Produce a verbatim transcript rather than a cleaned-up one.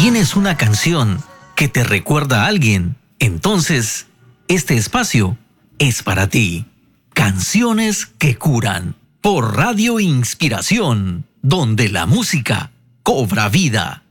¿Tienes una canción que te recuerda a alguien? Entonces, este espacio es para ti. Canciones que curan. Por Radio Inspiración, donde la música cobra vida.